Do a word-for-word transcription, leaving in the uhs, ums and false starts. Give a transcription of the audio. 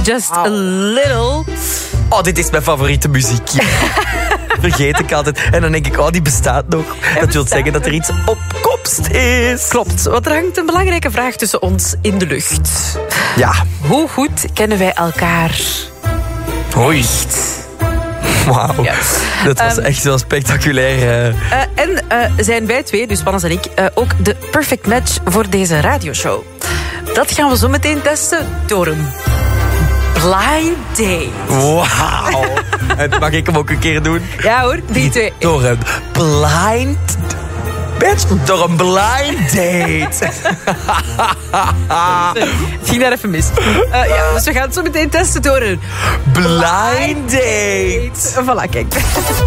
Just a Little. Oh, dit is mijn favoriete muziek. Vergeet ik altijd. En dan denk ik, oh, die bestaat nog. Dat wil zeggen dat er iets op komst is. Klopt, want er hangt een belangrijke vraag tussen ons in de lucht. Ja. Hoe goed kennen wij elkaar? Hoi. Wauw. Ja. Dat was Um, echt wel spectaculair. Uh. Uh, en uh, zijn wij twee, dus Wannes en ik, uh, ook de perfect match voor deze radioshow? Dat gaan we zo meteen testen door een blind date. Wauw. En mag ik hem ook een keer doen? Ja hoor, drie, twee, één. Door een blind... Bitch, door een blind date. Het ging daar even mis. Uh, ja, dus we gaan het zo meteen testen door een Blind date. Voilà, kijk.